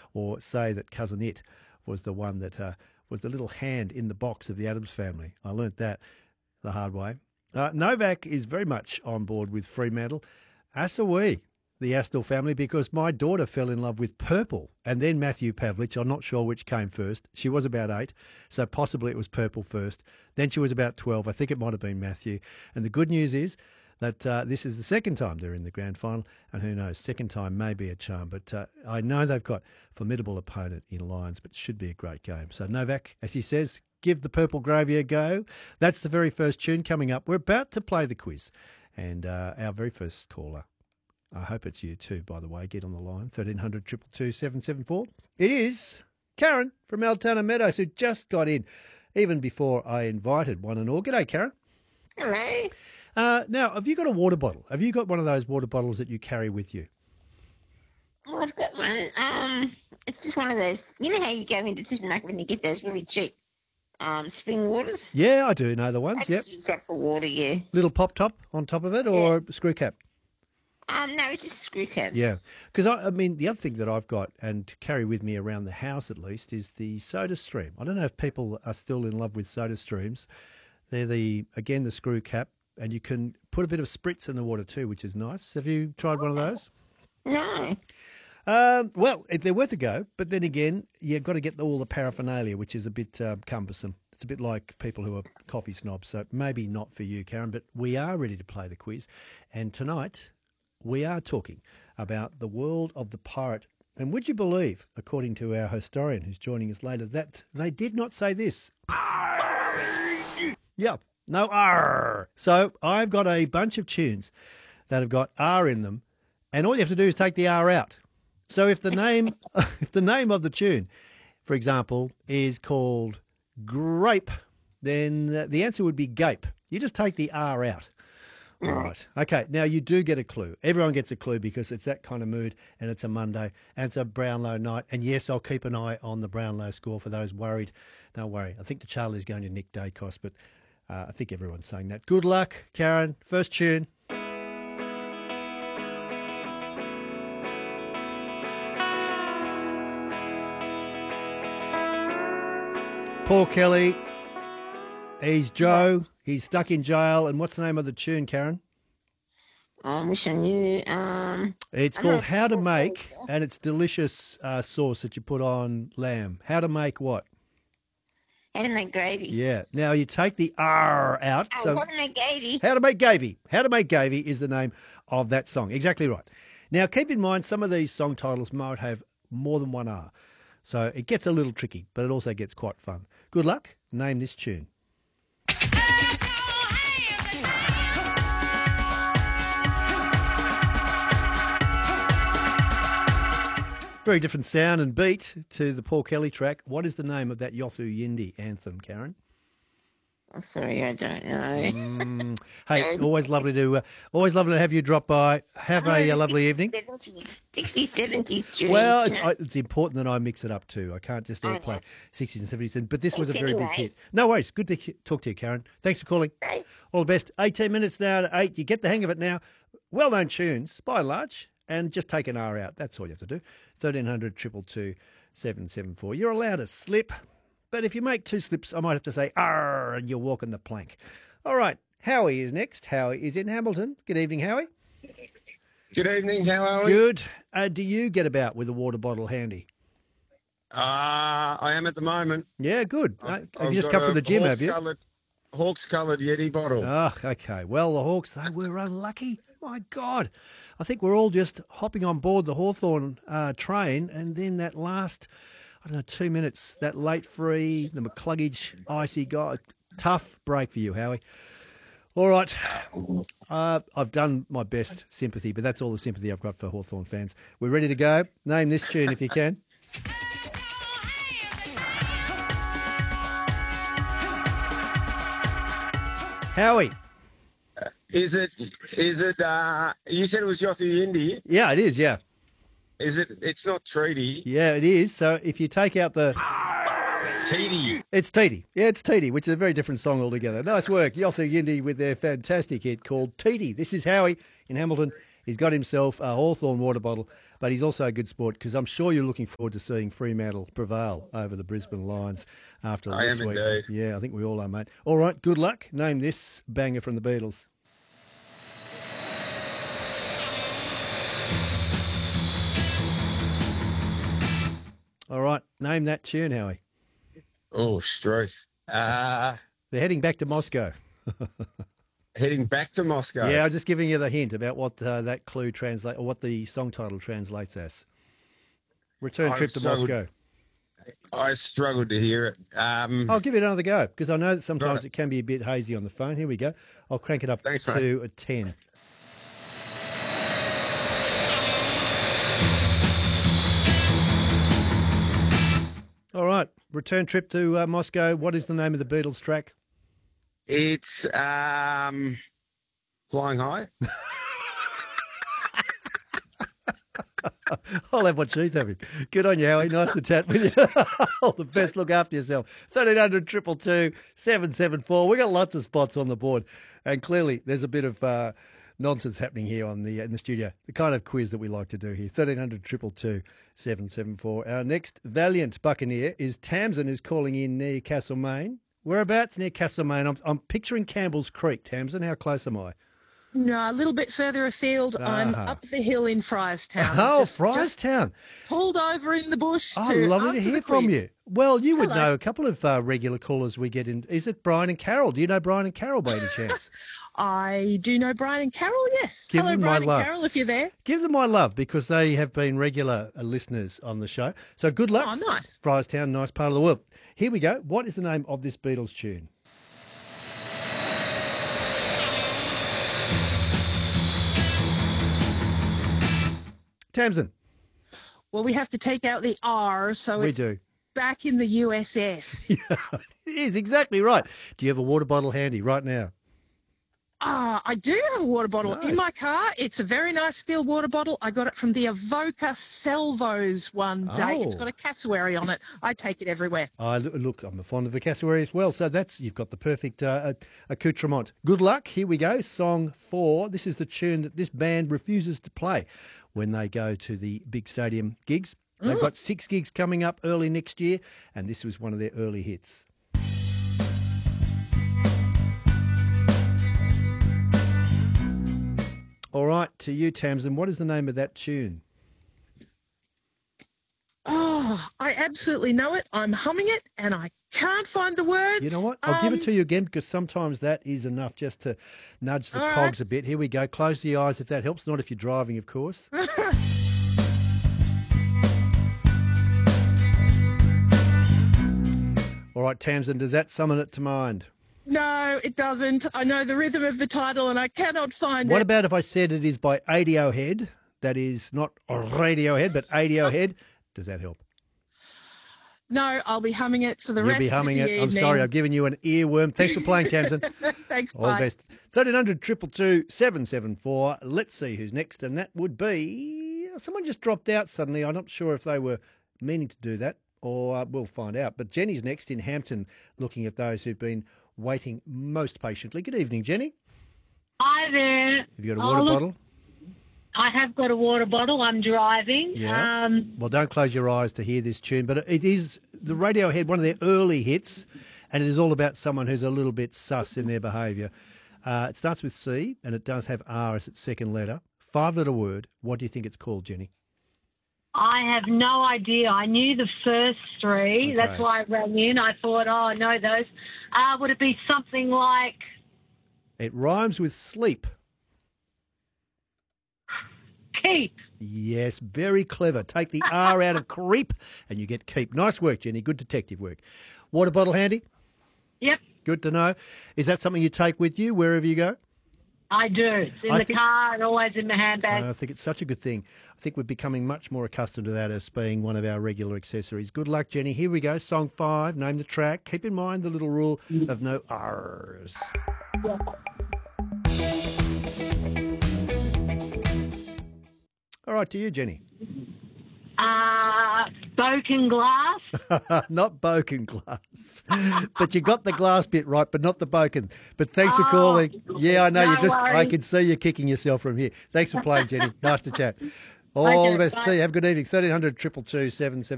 or say that Cousin It was the one that was the little hand in the box of the Addams Family. I learnt that the hard way. Novak is very much on board with Fremantle. As are we, the Astle family, because my daughter fell in love with Purple and then Matthew Pavlich. I'm not sure which came first. She was about 8, so possibly it was Purple first. Then she was about 12. I think it might have been Matthew. And the good news is that this is the second time they're in the grand final, and who knows, second time may be a charm. But I know they've got a formidable opponent in Lions, but it should be a great game. So Novak, as he says, give the Purple Gravy a go. That's the very first tune coming up. We're about to play the quiz, and our very first caller, I hope it's you too, by the way, get on the line, 1300 222 774. It is Karen from Altona Meadows, who just got in, even before I invited one and all. G'day, Karen. Hello. Now, have you got a water bottle? Have you got one of those water bottles that you carry with you? Oh, I've got one. It's just one of those. You know how you go into supermarket when you get those really cheap spring waters? Yeah, I do know the ones. I just use that for water, yeah. Little pop top on top of it, or screw cap? No, it's just a screw cap. Yeah, because I mean, the other thing that I've got and carry with me around the house at least is the Soda Stream. I don't know if people are still in love with Soda Streams. They're the screw cap, and you can put a bit of spritz in the water too, which is nice. Have you tried one of those? No. Well, they're worth a go, but then again, you've got to get all the paraphernalia, which is a bit cumbersome. It's a bit like people who are coffee snobs, so maybe not for you, Karen, but we are ready to play the quiz. And tonight, we are talking about the world of the pirate. And would you believe, according to our historian who's joining us later, that they did not say this? Yeah, no R. So I've got a bunch of tunes that have got R in them, and all you have to do is take the R out. So if the name of the tune, for example, is called Grape, then the answer would be Gape. You just take the R out. All right. Okay. Now you do get a clue. Everyone gets a clue because it's that kind of mood, and it's a Monday, and it's a Brownlow night. And yes, I'll keep an eye on the Brownlow score for those worried. Don't worry. I think the Charlie's going to Nick Dacos, but I think everyone's saying that. Good luck, Karen. First tune. Paul Kelly. He's Joe. He's stuck in jail. And what's the name of the tune, Karen? I wish I knew. It's called How to Make, and it's delicious sauce that you put on lamb. How to make what? How to make gravy. Yeah. Now you take the R out. How to make gravy. How to make gravy. How to make gravy is the name of that song. Exactly right. Now keep in mind some of these song titles might have more than one R. So it gets a little tricky, but it also gets quite fun. Good luck. Name this tune. Very different sound and beat to the Paul Kelly track. What is the name of that Yothu Yindi anthem, Karen? Oh, sorry, I don't know. Hey, always lovely to have you drop by. Have a lovely evening. 60s, 70s tune. Well, it's important that I mix it up too. I can't just all play 60s and 70s. But this was a very big hit. No worries. Good to talk to you, Karen. Thanks for calling. Right. All the best. 18 minutes now to 8. You get the hang of it now. Well-known tunes, by and large. And just take an R out. That's all you have to do. 1300 222 774. You're allowed to slip, but if you make 2 slips, I might have to say R and you're walking the plank. All right, Howie is next. Howie is in Hamilton. Good evening, Howie. Good evening. How are we? Good. Do you get about with a water bottle handy? I am at the moment. Yeah, good. I've Have you just come from the gym, have you? Hawks-coloured Yeti bottle. Oh, okay. Well, the Hawks, they were unlucky. My God. I think we're all just hopping on board the Hawthorn train, and then that last, 2 minutes, that late free, the McCluggage icy guy, tough break for you, Howie. All right. I've done my best sympathy, but that's all the sympathy I've got for Hawthorn fans. We're ready to go. Name this tune if you can. Howie. Is it, you said it was Yothu Yindi. Yeah, it is, yeah. It's not Treaty. Yeah, it is. So if you take out the... Teedy. It's Teedy. Yeah, it's Teedy, which is a very different song altogether. Nice work. Yothu Yindi with their fantastic hit called Teedy. This is Howie in Hamilton. He's got himself a Hawthorn water bottle, but he's also a good sport because I'm sure you're looking forward to seeing Fremantle prevail over the Brisbane Lions after I this am week. indeed. Yeah, I think we all are, mate. All right, good luck. Name this banger from the Beatles. All right, name that tune, Howie. Oh, Struth. They're heading back to Moscow. Heading back to Moscow. Yeah, I'm just giving you the hint about what that clue translate or what the song title translates as. Return trip to Moscow. I struggled to hear it. I'll give it another go because I know that sometimes Right. it can be a bit hazy on the phone. Here we go. I'll crank it up Thanks, to mate. a 10. All right, return trip to Moscow. What is the name of the Beatles track? It's Flying High. I'll have what she's having. Good on you, Howie. Nice to chat with you. All the best. Look after yourself. 1300 222 774. We got lots of spots on the board, and clearly there's a bit of nonsense happening here on in the studio. The kind of quiz that we like to do here. 1300 222 774. Our next valiant Buccaneer is Tamsin, who's calling in near Castlemaine. Whereabouts near Castlemaine? I'm picturing Campbell's Creek. Tamsin, how close am I? No, a little bit further afield. I'm Ah. up the hill in Fryestown. Oh, Just Fryestown. pulled over in the bush Oh, to lovely to answer hear the from quiz. you. Well, you would Hello. know a couple of regular callers we get in. Is it Brian and Carol? Do you know Brian and Carol by any chance? I do know Brian and Carol, yes. Give Hello, them my Brian and love. Carol, if you're there. Give them my love because they have been regular listeners on the show. So good luck. Oh, nice. Fryestown, nice part of the world. Here we go. What is the name of this Beatles tune? Tamsin, Well, we have to take out the R, so we it's do. back in the USS. It is exactly right. Do you have a water bottle handy right now? I do have a water bottle Nice. in my car. It's a very nice steel water bottle. I got it from the Avoca Salvos one day. It's Oh. got a cassowary on it. I take it everywhere. Look, I'm fond of the cassowary as well. So you've got the perfect accoutrement. Good luck. Here we go. Song 4. This is the tune that this band refuses to play when they go to the big stadium gigs. They've got 6 gigs coming up early next year, and this was one of their early hits. All right, to you, Tamsin. What is the name of that tune? Oh, I absolutely know it. I'm humming it and I can't find the words. You know what? I'll give it to you again because sometimes that is enough just to nudge the All right. cogs a bit. Here we go. Close the eyes if that helps. Not if you're driving, of course. All right, Tamsin, does that summon it to mind? No, it doesn't. I know the rhythm of the title and I cannot find What it. about if I said it is by Radiohead? That is not Radiohead, but Radiohead. Does that help? No, I'll be humming it for the You'll rest be humming of the it. I'm evening. sorry, I've given you an earworm. Thanks for playing, Tamsin. Thanks, All the bye. best. 1300 222 774. Let's see who's next, and that would be someone just dropped out suddenly. I'm not sure if they were meaning to do that, or we'll find out. But Jenny's next in Hampton, looking at those who've been waiting most patiently. Good evening, Jenny. Hi there. Have you got a water look, bottle? I have got a water bottle. I'm driving. Yeah. Well, don't close your eyes to hear this tune, but it is the Radiohead, one of their early hits, and it is all about someone who's a little bit sus in their behaviour. It starts with C, and it does have R as its second letter. 5-letter word. What do you think it's called, Jenny? I have no idea. I knew the first three. Okay. That's why I rang in. I thought, oh, I know those. Would it be something like It rhymes with sleep. keep? Yes, very clever. Take the R out of creep, and you get keep. Nice work, Jenny. Good detective work. Water bottle handy? Yep, Good to know. Is that something you take with you wherever you go? I do. It's in I the think- car and always in my handbag. I think it's such a good thing. I think we're becoming much more accustomed to that as being one of our regular accessories. Good luck, Jenny. Here we go. Song 5. Name the track. Keep in mind the little rule of no R's. All right, to you, Jenny. Broken glass. Not Boken glass. But you got the glass bit right, but not the Boken. But thanks for Oh, calling. Yeah, I know. no I worries. can see you kicking yourself from here. Thanks for playing, Jenny. Nice to chat. All Okay, the best. bye. See you. Have a good evening. 1300 222 777.